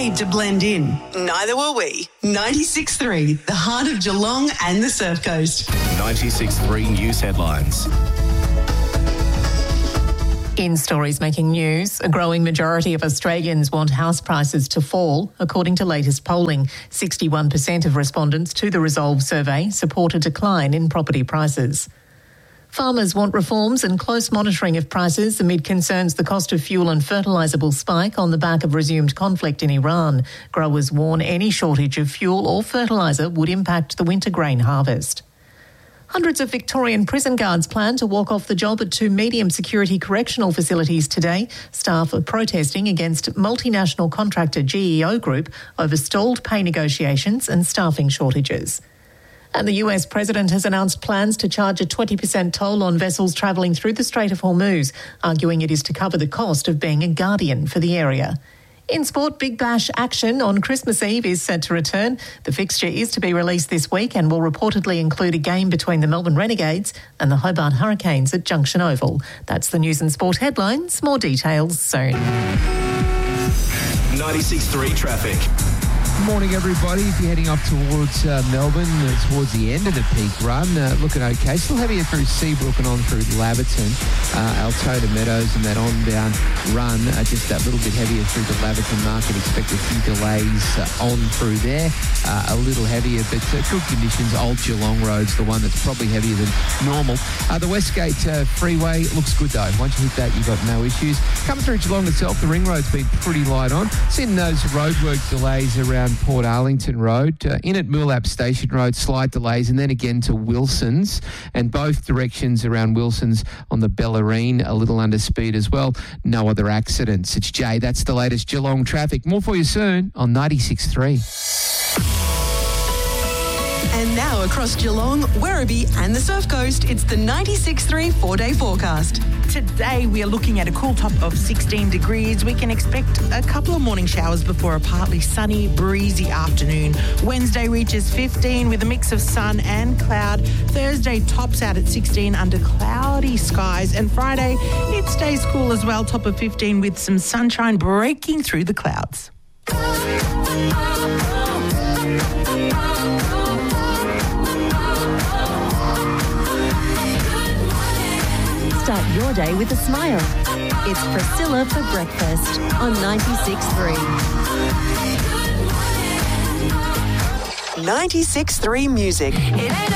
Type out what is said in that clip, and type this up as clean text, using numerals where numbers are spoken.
made to blend in. Neither were we. 96.3, the heart of Geelong and the Surf Coast. 96.3 News Headlines. In stories making news, a growing majority of Australians want house prices to fall. According to latest polling, 61% of respondents to the Resolve survey support a decline in property prices. Farmers want reforms and close monitoring of prices amid concerns the cost of fuel and fertiliser will spike on the back of resumed conflict in Iran. Growers warn any shortage of fuel or fertiliser would impact the winter grain harvest. Hundreds of Victorian prison guards plan to walk off the job at two medium security correctional facilities today. Staff are protesting against multinational contractor GEO Group over stalled pay negotiations and staffing shortages. And the US president has announced plans to charge a 20% toll on vessels travelling through the Strait of Hormuz, arguing it is to cover the cost of being a guardian for the area. In sport, Big Bash action on Christmas Eve is set to return. The fixture is to be released this week and will reportedly include a game between the Melbourne Renegades and the Hobart Hurricanes at Junction Oval. That's the news and sport headlines. More details soon. 96.3 traffic. Morning, everybody. If you're heading up towards Melbourne, towards the end of the peak run, looking okay. Still heavier through Seabrook and on through Laverton, Altona Meadows, and that on-down run. Just that little bit heavier through the Laverton market. Expect a few delays on through there. A little heavier, but good conditions. Old Geelong Road's the one that's probably heavier than normal. The Westgate Freeway looks good, though. Once you hit that, you've got no issues. Coming through Geelong itself, the Ring Road's been pretty light on. Seeing those roadwork delays around Port Arlington Road, in at Moolap Station Road, slight delays, and then again to Wilson's, and both directions around Wilson's on the Bellarine, a little under speed as well. No other accidents. It's Jay. That's the latest Geelong traffic. More for you soon on 96.3. And now across Geelong, Werribee and the Surf Coast, it's the 96.3 4-day forecast. Today we are looking at a cool top of 16 degrees. We can expect a couple of morning showers before a partly sunny, breezy afternoon. Wednesday reaches 15 with a mix of sun and cloud. Thursday tops out at 16 under cloudy skies. And Friday, it stays cool as well, top of 15 with some sunshine breaking through the clouds. Start your day with a smile. It's Priscilla for breakfast on 96.3. 96.3 Music.